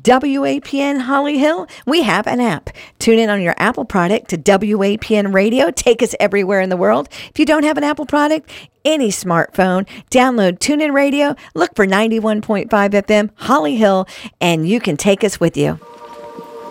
WAPN Holly Hill, we have an app. Tune in on your Apple product to WAPN Radio. Take us everywhere in the world. If you don't have an Apple product, any smartphone, download TuneIn Radio, look for 91.5 FM Holly Hill, and you can take us with you.